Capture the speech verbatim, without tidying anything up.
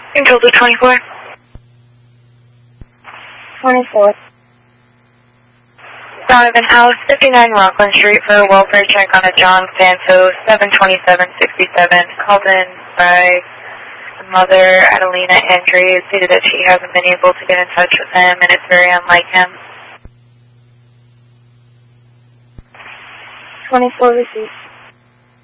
Angel to twenty-four. twenty-four. Donovan House, fifty-nine Rockland Street for a welfare check on a John Santos, seven twenty-seven sixty-seven. Called in by Mother Adelina Andrews, stated that she hasn't been able to get in touch with him and it's very unlike him. twenty-four received.